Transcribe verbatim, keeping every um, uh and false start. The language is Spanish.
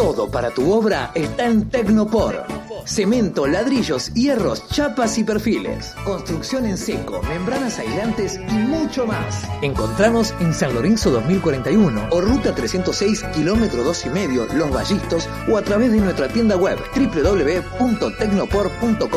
Todo para tu obra está en Tecnopor. Cemento, ladrillos, hierros, chapas y perfiles. Construcción en seco, membranas aislantes y mucho más. Encontranos en San Lorenzo dos mil cuarenta y uno o Ruta trescientos seis, kilómetro dos y medio, Los Vallistos, o a través de nuestra tienda web doble u doble u doble u punto tecnopor punto com.